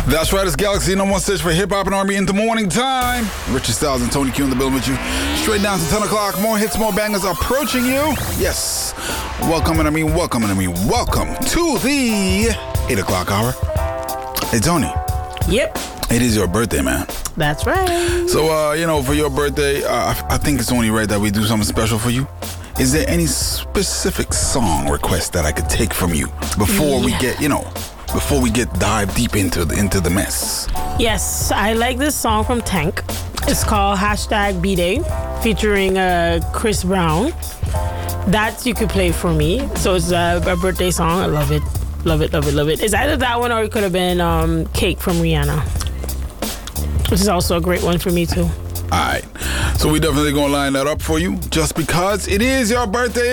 That's right, it's Galaxy #1 search for hip hop and R&B in the morning time. Richard Styles and Tony Q in the building with you. Straight down to 10 o'clock. More hits, more bangers approaching you. Yes. Welcome to the 8 o'clock hour. Hey, Tony. Yep. It is your birthday, man. That's right. So, for your birthday, I think it's only right that we do something special for you. Is there any specific song request that I could take from you before we get, before we get dive deep into the mess? Yes, I like this song from Tank. It's called #B-Day, featuring Chris Brown. That you could play for me. So it's a birthday song. I love it. Love it, love it, love it. It's either that one or it could have been Cake from Rihanna, which is also a great one for me too. All right. So we definitely going to line that up for you just because it is your birthday.